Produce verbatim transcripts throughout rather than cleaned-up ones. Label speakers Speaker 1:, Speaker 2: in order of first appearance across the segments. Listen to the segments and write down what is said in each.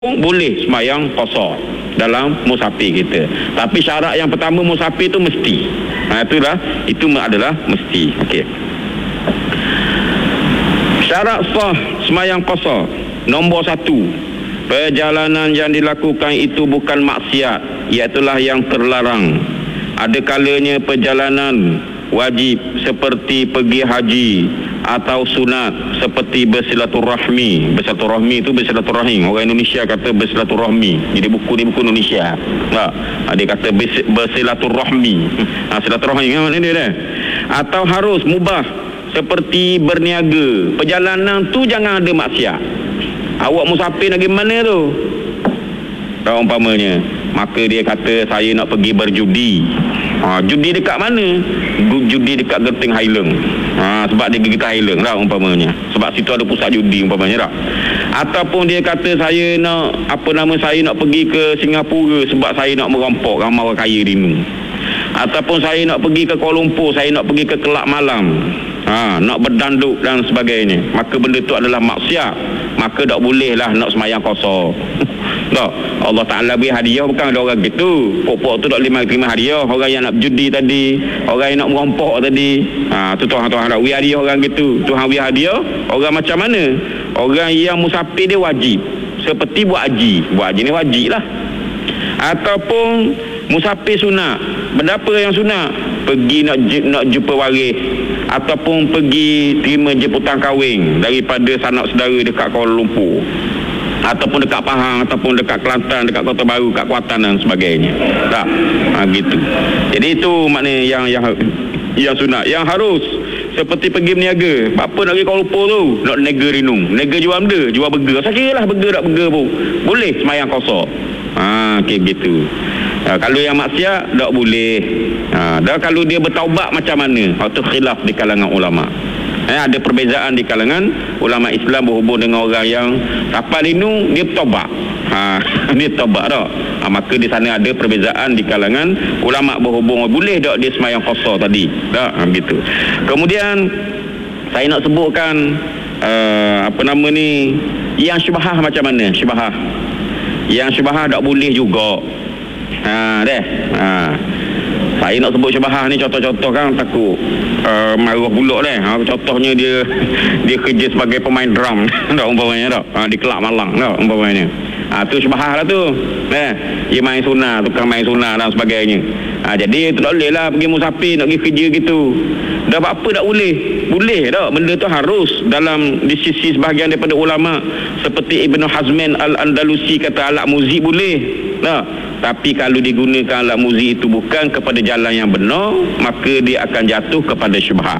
Speaker 1: boleh semayang qasar dalam musafir kita. Tapi syarat yang pertama musafir tu mesti. Ha, itulah, itu adalah mesti. Okey. Syarat sah semayang qasar. Nombor satu, perjalanan yang dilakukan itu bukan maksiat, iaitulah yang terlarang. Ada kalanya perjalanan wajib seperti pergi haji atau sunat seperti bersilaturahmi. Bersilaturahmi itu bersilaturahim. Orang Indonesia kata bersilaturahmi. Jadi buku ni buku Indonesia. Tak. Dia kata bersilaturahmi. Ha, silaturahmi kan maknanya dia. Atau harus mubah seperti berniaga. Perjalanan tu jangan ada maksiat. Awak musafir lagi mana tu? Tak umpamanya. Maka dia kata saya nak pergi berjudi. Ha, judi dekat mana? Judi dekat Genting Highland. Ha, sebab dia pergi ke Highland lah umpamanya. Sebab situ ada pusat judi umpamanya tak? Ataupun dia kata saya nak, apa nama, saya nak pergi ke Singapura sebab saya nak merampok ramai orang kaya di nu. Ataupun saya nak pergi ke Kuala Lumpur, saya nak pergi ke Kelab Malam. Ha, nak berdanduk dan sebagainya. Maka benda tu adalah maksiat. Maka tak boleh lah nak semayang qasar. Tak. Allah Ta'ala beri hadiah, bukan ada orang gitu. Pok-pok tu tak boleh terima hadiah. Orang yang nak judi tadi, orang yang nak merampok tadi, ha, tu Tuhan-Tuhan nak beri hadiah orang gitu. Tuhan beri hadiah orang macam mana? Orang yang musafir dia wajib, seperti buat haji. Buat haji ni wajib lah. Ataupun musafir sunat. Benda apa yang sunat? Pergi nak nak jumpa waris, ataupun pergi terima jemputan kahwin daripada sanak saudara dekat Kuala Lumpur, ataupun dekat Pahang, ataupun dekat Kelantan, dekat Kota Baru, dekat Kuantan dan sebagainya. Tak? Ha, gitu. Jadi itu maknanya yang yang yang sunat. Yang harus seperti pergi berniaga. Apa nak pergi Kuala Lumpur tu? Nak niaga rinung. Niaga jual benda, jual burger. Saya kira lah burger tak burger pun. Boleh semayang qasar. Ha, okay, gitu. Ha, kalau yang maksiat tak boleh. Ha, dan kalau dia bertaubat macam mana? Itu khilaf di kalangan ulama. Eh, ada perbezaan di kalangan ulama Islam berhubung dengan orang yang kapal rindu dia bertaubat. Ha, dia taubat tak? Ha, maka di sana ada perbezaan di kalangan ulama berhubung boleh tak dia semayang qasar tadi. Tak? Ha, gitu. Kemudian saya nak sebutkan uh, apa nama ni, yang syubhah macam mana? Syubhah. Yang syubhah tak boleh juga. Ha, deh. Ha. Saya nak sebut syubhah ni contoh-contoh kan takut uh, marah pula deh. Ha, contohnya dia dia kerja sebagai pemain drum tak umpamanya tak. Ha, di Kelab Malang tak umpamanya. Ha, tu syubhah lah tu. Eh, dia main sunat, tukang main sunat dan sebagainya. Ha, jadi tu tak boleh lah pergi musafir nak pergi kerja gitu. Dah apa tak boleh? Boleh tak? Benda tu harus dalam di sisi sebahagian daripada ulama seperti Ibn Hazmin Al-Andalusi kata alat muzik boleh. Tak? Tapi kalau digunakan alat muzik itu bukan kepada jalan yang benar, maka dia akan jatuh kepada syubhat.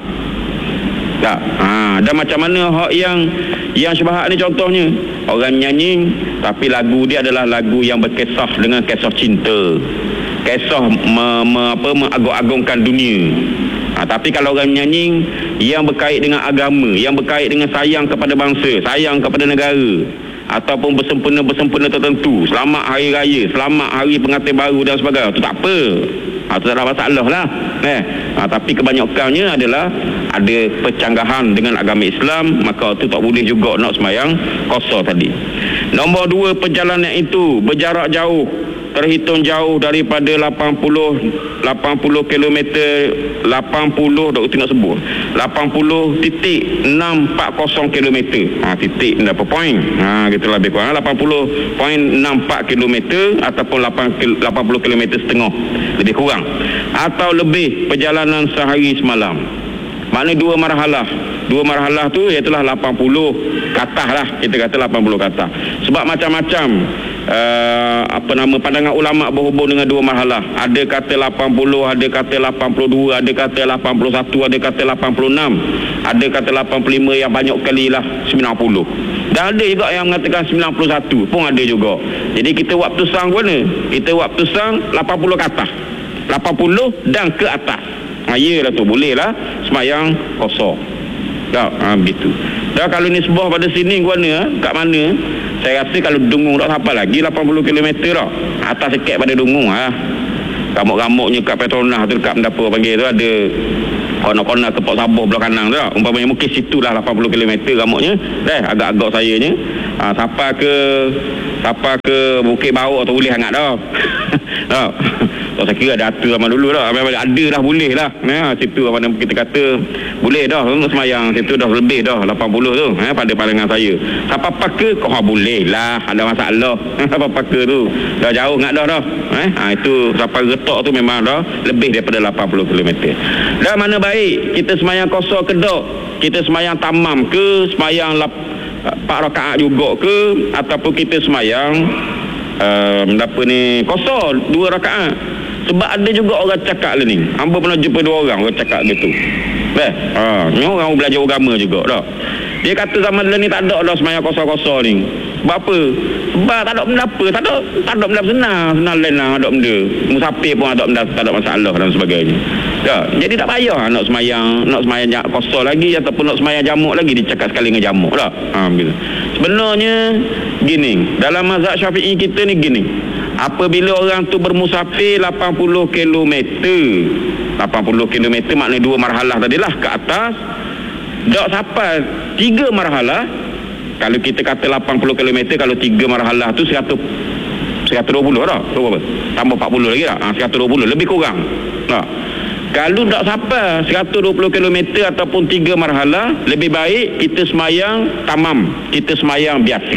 Speaker 1: Tak? Ha, dan macam mana hak yang yang syubhat ni contohnya? Orang nyanyi tapi lagu dia adalah lagu yang berkisah dengan kisah cinta. Kisah me, me, apa, mengagung-agungkan dunia. Ha, tapi kalau orang nyanyi yang berkait dengan agama, yang berkait dengan sayang kepada bangsa, sayang kepada negara, ataupun bersempena-bersempena tertentu, selamat hari raya, selamat hari pengantin baru dan sebagainya, itu tak apa. Ha, itu tak ada masalah lah. Eh, ha, tapi kebanyakannya adalah ada percanggahan dengan agama Islam, maka itu tak boleh juga nak semayang qasar tadi. Nombor dua, perjalanan itu berjarak jauh, terhitung jauh daripada lapan puluh kilometer, lapan puluh tak nak sebut, lapan puluh titik enam empat kosong kilometer. Ha, titik berapa poin? Ha, gitu lebih kurang lapan puluh titik enam empat kilometer ataupun lapan puluh kilometer setengah lebih kurang, atau lebih perjalanan sehari semalam. Maknanya dua marhalah. Dua marhalah tu iaitulah lapan puluh ke atas lah, kita kata lapan puluh ke atas. Sebab macam-macam uh, apa nama pandangan ulama berhubung dengan dua marhalah. Ada kata lapan puluh, ada kata lapan puluh dua, ada kata lapan puluh satu, ada kata lapan puluh enam, ada kata lapan puluh lima, yang banyak kali lah sembilan puluh. Dan ada juga yang mengatakan sembilan puluh satu pun ada juga. Jadi kita waktu sang mana? Kita waktu sang lapan puluh ke atas, lapan puluh dan ke atas. Ha, iyalah tu boleh lah semayang qasar. Tak, ha, begitu. Dan kalau nisbah pada sini ke mana, kat mana, saya rasa kalau Dungung tak sampai lagi lapan puluh kilometer tak. Atas sikit pada Dungung ha. Ramuk-ramuknya kat Petronas tu, dekat Mendapa panggil tu ada kona-kona ke Port Sabah belah kanan tu tak. Umpamanya mungkin situlah lapan puluh kilometer ramuknya. Eh, agak-agak sayanya. Ha, siapa ke siapa ke Bukit Bauk tu boleh sangat dah. Tak. Tak saya kira ada atur zaman dulu dah. Memang ada dah boleh lah. Ya, situ apa nama kita kata boleh dah untuk semayang situ dah lebih dah lapan puluh tu. Ya, pada pandangan saya. Siapa pakai kau ha, boleh lah. Ada masalah. Siapa pakai tu. Dah jauh sangat dah dah. Eh, ha, itu siapa getok tu memang dah lebih daripada lapan puluh kilometer. Dan mana baik kita semayang kosong ke dok? Kita semayang tamam ke semayang lap empat rakaat juga ke ataupun kita semayang uh, apa ni kosong dua rakaat. Sebab ada juga orang cakap lah ni, hamba pernah jumpa dua orang orang cakap gitu. Eh, ha, ni orang belajar agama juga dah. Dia kata zaman dulu ni tak ada dah semayang kosong-kosong ni. Sebab apa? Sebab tak ada benda apa, tak ada tak ada benda senang, senang lain lah ada benda. Musafir pun ada benda, tak ada masalah dan sebagainya. Ya, jadi tak payah nak semayang, nak semayang kosong lagi ataupun nak semayang jamuk lagi dicakap sekali dengan jamuk dah. Ha, begitu. Sebenarnya gini, dalam mazhab Syafi'i kita ni gini. Apabila orang tu bermusafir lapan puluh kilometer, lapan puluh kilometer maknanya dua marhalah tadilah ke atas, tak sampai tiga marhalah. Kalau kita kata lapan puluh kilometer, kalau tiga marhalah tu seratus seratus dua puluh dah. Tu apa? Tambah empat puluh lagi dah. Ha, seratus dua puluh lebih kurang. Nah. Kalau tak sampai seratus dua puluh kilometer ataupun tiga marhalah, lebih baik kita semayang tamam, kita semayang biasa.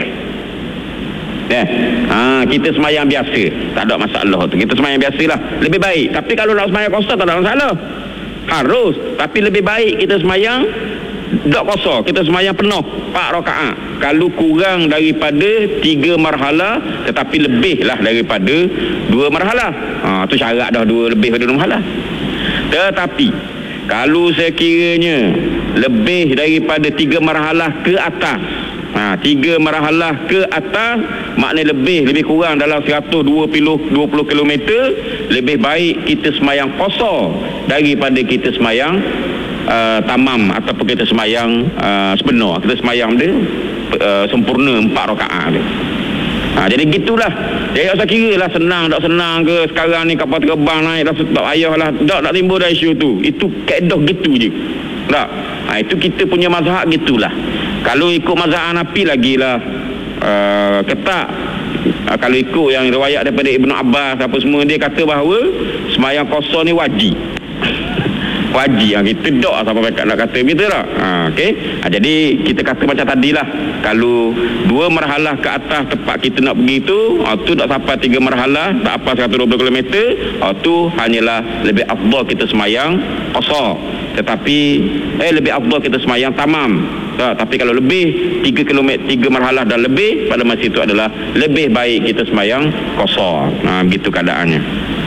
Speaker 1: Eh, ha, kita semayang biasa, tak ada masalah tu. Kita semayang biasalah, lebih baik. Tapi kalau nak semayang kosong tak ada masalah. Harus, tapi lebih baik kita semayang tak kosong, kita semayang penuh empat rakaat. Kalau kurang daripada tiga marhalah tetapi lebih lah daripada dua marhalah. Ha, tu syarat dah dua lebih daripada dua marhalah. Tetapi kalau sekiranya lebih daripada tiga marhalah ke atas, ha, tiga marhalah ke atas maknanya lebih lebih kurang dalam seratus dua puluh kilometer, lebih baik kita semayang kosong daripada kita semayang uh, tamam ataupun kita semayang uh, sebenar. Kita semayang dia uh, sempurna empat rakaat dia. Ha, jadi gitulah. Jadi tak kira lah senang tak senang ke sekarang ni kapal terbang naik dah tak payah lah. Tak nak timbul dah isu tu. Itu kaedah gitu je. Tak. Ha, itu kita punya mazhab gitulah. Kalau ikut mazhab Hanafi lagi lah uh, ketak. Uh, kalau ikut yang riwayat daripada Ibnu Abbas apa semua, dia kata bahawa semayang kosong ni wajib. Wajib. Ha, kita tak sampai mereka nak kata begitu tak. Ha, okay? Ha, jadi kita kata macam tadilah, kalau dua marhalah ke atas tempat kita nak pergi tu, ha, tu tak sampai tiga marhalah, tak apa seratus dua puluh kilometer, ha, tu hanyalah lebih afdal kita semayang kosong. Tetapi eh lebih afdal kita semayang tamam. Ha, tapi kalau lebih tiga kilometer, tiga marhalah dan lebih, pada masa itu adalah lebih baik kita semayang kosong. Ha, begitu keadaannya.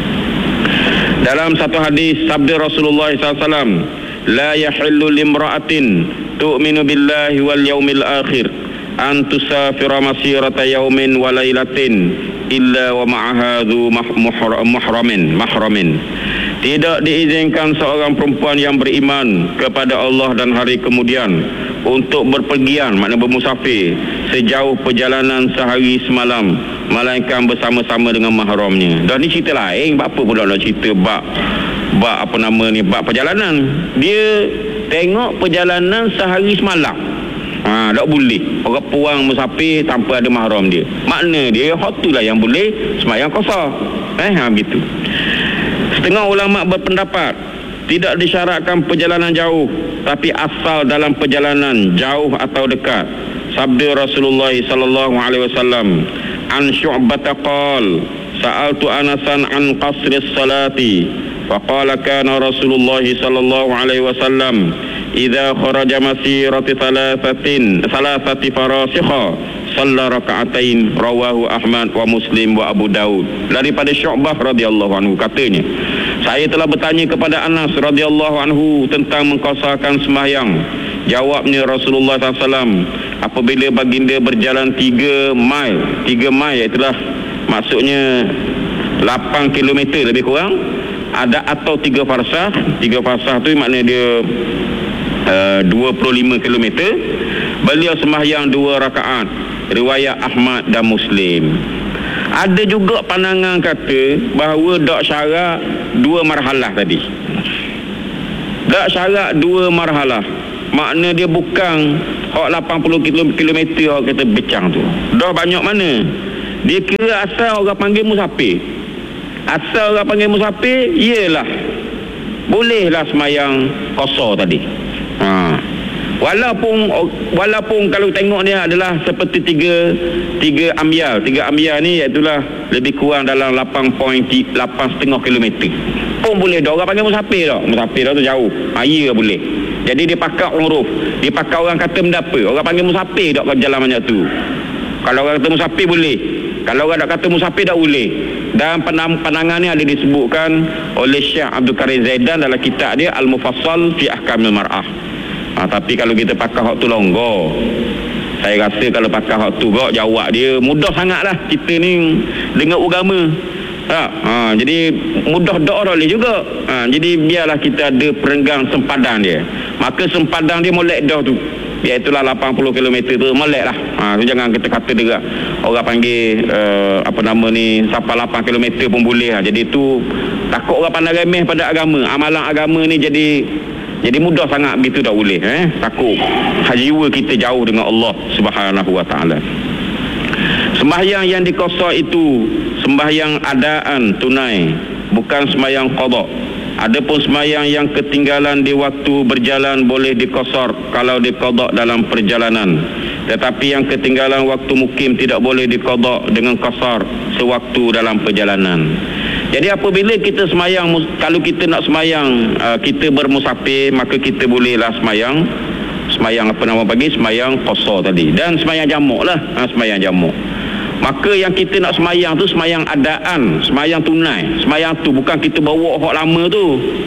Speaker 1: Dalam satu hadis sabda Rasulullah sallallahu alaihi wasallam, la yahillu limra'atin tu'minu billahi wal yaumil akhir an tusafira masirata yaumin wa lailatin illa wa ma'aha dhu mahramin mahramin. Tidak diizinkan seorang perempuan yang beriman kepada Allah dan hari kemudian untuk berpergian, maknanya bermusafir, sejauh perjalanan sehari semalam, melainkan bersama-sama dengan mahramnya. Dan ni cerita lain, bab apa pula nak cerita bab bab apa nama ni, bab perjalanan. Dia tengok perjalanan sehari semalam. Ha, tak boleh orang puang musafir tanpa ada mahram dia. Makna dia hak itulah yang boleh semayang kosong. Eh, ha, begitu. Setengah ulama berpendapat tidak disyaratkan perjalanan jauh, tapi asal dalam perjalanan jauh atau dekat. Sabda Rasulullah sallallahu alaihi wasallam, an Syu'bah qal sa'altu Anasan an qasri salati faqala kana Rasulullah sallallahu alaihi wasallam idza kharaja masirati thalathatin thalathati farasikha shalla raka'atain, rawahu Ahmad wa Muslim wa Abu Daud. Daripada Syu'bah radhiyallahu anhu katanya, saya telah bertanya kepada Anas radhiyallahu anhu tentang mengqasarkan sembahyang. Jawabnya Rasulullah sallallahu alaihi wasallam, apabila baginda berjalan tiga mil, tiga mil itulah maksudnya lapan kilometer lebih kurang, ada atau tiga farsah. Tiga farsah tu maknanya dia uh, dua puluh lima kilometer. Beliau sembahyang dua rakaat. Riwayat Ahmad dan Muslim. Ada juga pandangan kata bahawa dak syarat dua marhalah tadi. Dak syarat dua marhalah. Makna dia bukan hak lapan puluh kilometer hak kita becang tu. Dah banyak mana? Dia kira asal orang panggil musafir. Asal orang panggil musafir, iyalah bolehlah semayang qasar tadi. Ha. Walaupun walaupun kalau tengok dia adalah seperti tiga tiga amyal, tiga amyal ni iaitulah lebih kurang dalam lapan lapan koma lima kilometer. Pun boleh dah orang panggil musafir dah. Musafir dah tu jauh. Ha, ya boleh. Jadi dia pakai uruf, dia pakai orang kata mendapa. Orang panggil musafir dak jalan banyak tu. Kalau orang kata musafir boleh. Kalau orang dak kata musafir tak boleh. Dan pandangan ni ada disebutkan oleh Syekh Abdul Karim Zaidan dalam kitab dia Al-Mufassal fi Ahkamil Mar'ah. Ha, tapi kalau kita pakai hak tu longgar, saya rasa kalau pakai hak tu gak jawab dia mudah sangatlah kita ni dengar agama. Ha, ha, jadi mudah doa boleh juga. Ha, jadi biarlah kita ada perenggang sempadan dia. Maka sempadan dia molek dah tu. Iaitulah lapan puluh kilometer tu molek lah. Ha, tu jangan kita kata dia orang panggil uh, apa nama ni sampai lapan kilometer pun boleh. Ha. Jadi tu takut orang pandang remeh pada agama. Amalan agama ni jadi Jadi mudah sangat begitu tak boleh. Eh? Takut jiwa kita jauh dengan Allah Subhanahu Wa Taala. Sembahyang yang dikosor itu sembahyang adaan tunai, bukan sembahyang qada. Adapun sembahyang yang ketinggalan di waktu berjalan boleh dikosor kalau diqada dalam perjalanan. Tetapi yang ketinggalan waktu mukim tidak boleh diqada dengan qasar sewaktu dalam perjalanan. Jadi apabila kita semayang, kalau kita nak semayang, uh, kita bermusafir, maka kita bolehlah semayang, semayang apa nama bagi, semayang qasar tadi. Dan semayang jamuk lah, ha, semayang jamuk. Maka yang kita nak semayang tu semayang adaan, semayang tunai. Semayang tu bukan kita bawa hak lama tu.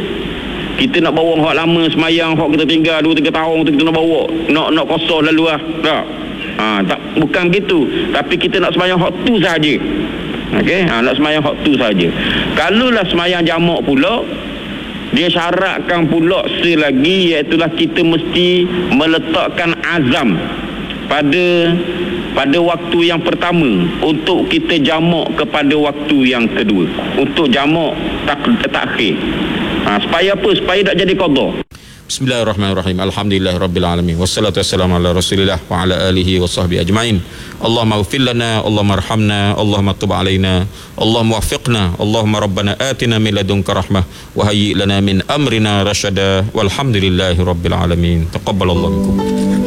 Speaker 1: Kita nak bawa hak lama, semayang hak kita tinggal dua tiga tahun tu kita nak bawa. Nak nak qasar lalu lah. Tak. Ha, tak bukan begitu. Tapi kita nak semayang hak tu saja. Okey, ha, nak semayang hak tu saja. Kalaulah semayang jamak pula, dia syaratkan pula selagi iaitulah kita mesti meletakkan azam pada pada waktu yang pertama untuk kita jamak kepada waktu yang kedua. Untuk jamak tak takhir. Ha, supaya apa? Supaya tak jadi qada.
Speaker 2: Bismillahirrahmanirrahim. Alhamdulillahirabbil alamin. Wassalatu wassalamu ala Rasulillah wa ala alihi wa sahbihi ajmain. Allahumma ighfir lana, Allahumma arhamna, Allahumma tub alaina, Allahumma waffiqna, Allahumma rabbana atina min ladunka rahmah wa hayyi lana min amrina rasyada. Walhamdulillahirabbil alamin. Taqabbalallahu minkum.